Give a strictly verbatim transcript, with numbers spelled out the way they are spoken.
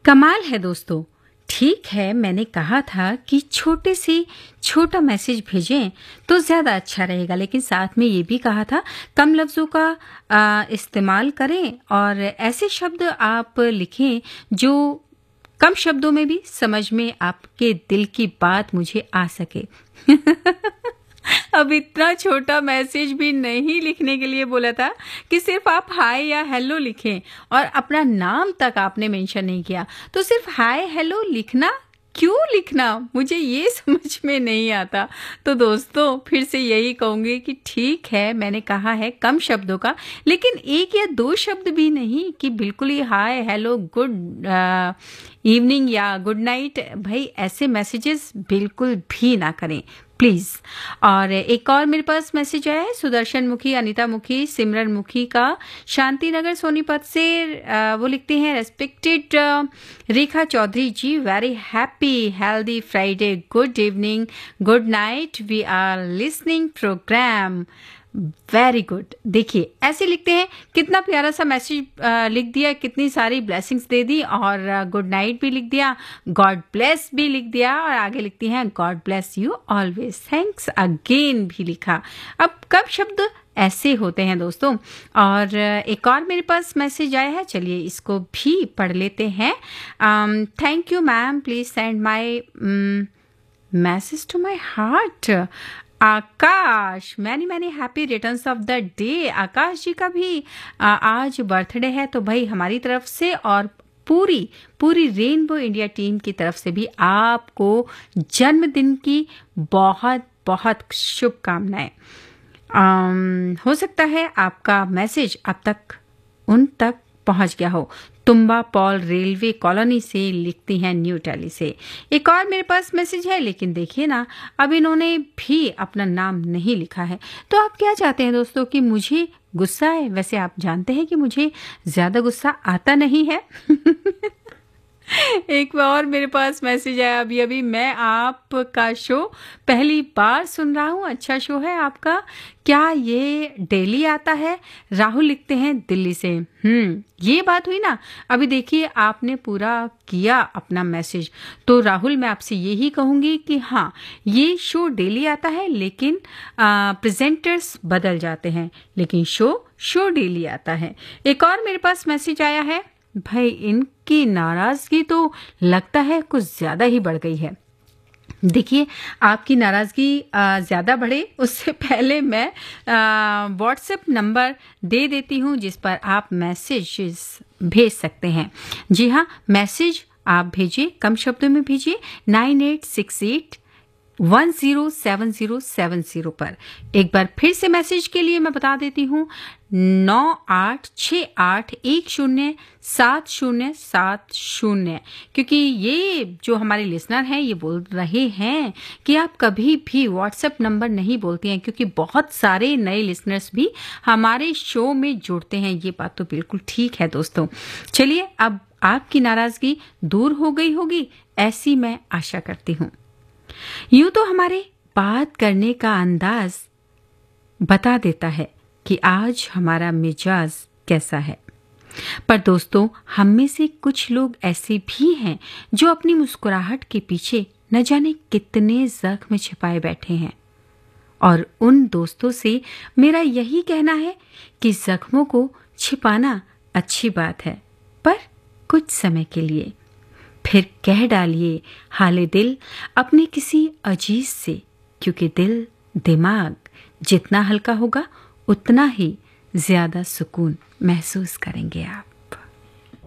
कमाल है दोस्तों। ठीक है, मैंने कहा था कि छोटे से छोटा मैसेज भेजें तो ज़्यादा अच्छा रहेगा, लेकिन साथ में ये भी कहा था कम लफ्ज़ों का आ, इस्तेमाल करें और ऐसे शब्द आप लिखें जो कम शब्दों में भी समझ में आपके दिल की बात मुझे आ सके। अब इतना छोटा मैसेज भी नहीं लिखने के लिए बोला था कि सिर्फ आप हाय या हेलो लिखें और अपना नाम तक आपने मेंशन नहीं किया। तो सिर्फ हाय हेलो लिखना क्यों लिखना, मुझे ये समझ में नहीं आता। तो दोस्तों फिर से यही कहूँगी कि ठीक है, मैंने कहा है कम शब्दों का, लेकिन एक या दो शब्द भी नहीं कि बिल्कुल ही हाय हेलो गुड इवनिंग या गुड नाइट। भाई ऐसे मैसेजेस बिल्कुल भी ना करें प्लीज़। और एक और मेरे पास मैसेज आया है सुदर्शन मुखी, अनीता मुखी, सिमरन मुखी का, शांति नगर सोनीपत से। वो लिखते हैं respected Rekha Chaudhary ji, very happy healthy Friday, good evening, good night, we are listening programme, very good. देखिए ऐसे लिखते हैं, कितना प्यारा सा मैसेज लिख दिया, कितनी सारी ब्लेसिंग्स दे दी और गुड नाइट भी लिख दिया, गॉड ब्लेस भी लिख दिया और आगे लिखती हैं God bless you always, thanks again भी लिखा। अब कब शब्द ऐसे होते हैं दोस्तों। और एक और मेरे पास मैसेज आया है, चलिए इसको भी पढ़ लेते हैं। Thank you ma'am, please send my message to my heart. Akash, many many happy returns of the day. आकाश जी का भी आ, आज बर्थडे है, तो भाई हमारी तरफ से और पूरी पूरी रेनबो इंडिया टीम की तरफ से भी आपको जन्मदिन की बहुत बहुत शुभकामनाएं। हो सकता है आपका मैसेज अब तक उन तक पहुंच गया हो। तुम्बा पॉल रेलवे कॉलोनी से लिखती हैं, न्यू दिल्ली से। एक और मेरे पास मैसेज है, लेकिन देखिए ना अब इन्होंने भी अपना नाम नहीं लिखा है। तो आप क्या चाहते हैं दोस्तों कि मुझे गुस्सा है? वैसे आप जानते हैं कि मुझे ज्यादा गुस्सा आता नहीं है। एक और मेरे पास मैसेज आया अभी अभी, मैं आपका शो पहली बार सुन रहा हूँ, अच्छा शो है आपका, क्या ये डेली आता है? राहुल लिखते हैं दिल्ली से। हम्म ये बात हुई ना। अभी देखिए आपने पूरा किया अपना मैसेज, तो राहुल मैं आपसे यही कहूंगी कि हाँ ये शो डेली आता है, लेकिन प्रेजेंटर्स बदल जाते हैं, लेकिन शो शो डेली आता है। एक और मेरे पास मैसेज आया है, भाई इनकी नाराजगी तो लगता है कुछ ज्यादा ही बढ़ गई है। देखिए आपकी नाराजगी ज़्यादा बढ़े उससे पहले मैं व्हाट्सएप नंबर दे देती हूँ जिस पर आप मैसेजेस भेज सकते हैं। जी हाँ, मैसेज आप भेजिए, कम शब्दों में भेजिए, nine eight six eight one zero seven zero seven zero पर। एक बार फिर से मैसेज के लिए मैं बता देती हूँ, नौ आठ छः आठ एक शून्य सात शून्य सात शून्य। क्योंकि ये जो हमारे लिसनर हैं ये बोल रहे हैं कि आप कभी भी व्हाट्सएप नंबर नहीं बोलते हैं, क्योंकि बहुत सारे नए लिसनर्स भी हमारे शो में जुड़ते हैं। ये बात तो बिल्कुल ठीक है दोस्तों। चलिए अब आपकी नाराजगी दूर हो गई होगी, ऐसी मैं आशा करती हूँ। यूं तो हमारे बात करने का अंदाज बता देता है कि आज हमारा मिजाज कैसा है, पर दोस्तों हम में से कुछ लोग ऐसे भी हैं जो अपनी मुस्कुराहट के पीछे न जाने कितने जख्म छिपाए बैठे हैं। और उन दोस्तों से मेरा यही कहना है कि जख्मों को छिपाना अच्छी बात है, पर कुछ समय के लिए। फिर कह डालिए हाले दिल अपने किसी अजीज से, क्योंकि दिल दिमाग जितना हल्का होगा उतना ही ज्यादा सुकून महसूस करेंगे आप।